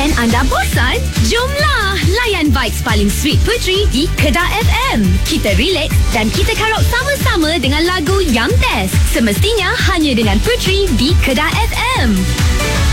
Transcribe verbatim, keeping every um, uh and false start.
Weekend anda bosan? Jomlah layan vibes paling sweet Puteri di Kedah F M. Kita relax dan kita karaoke sama-sama dengan lagu yang best. Semestinya hanya dengan Puteri di Kedah F M.